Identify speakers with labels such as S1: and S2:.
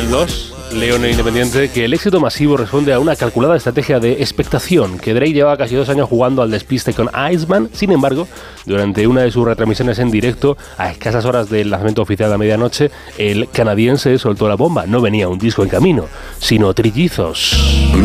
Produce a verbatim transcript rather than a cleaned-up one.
S1: el dos, leo en el Independiente que el éxito masivo responde a una calculada estrategia de expectación, que Drake llevaba casi dos años jugando al despiste con Iceman. Sin embargo, durante una de sus retransmisiones en directo, a escasas horas del lanzamiento oficial a medianoche, el canadiense soltó la bomba. No venía un disco en camino, sino trillizos.